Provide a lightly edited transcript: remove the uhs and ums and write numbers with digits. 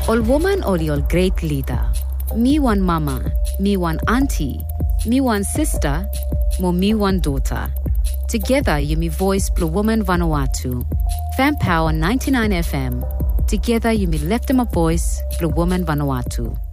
Ol woman ol great leader. Me one mama, me one auntie, me one sister, mo me one daughter. Together you me voice Blue Woman Vanuatu. Fan Power 99 FM. Together you me left them a voice Blue Woman Vanuatu.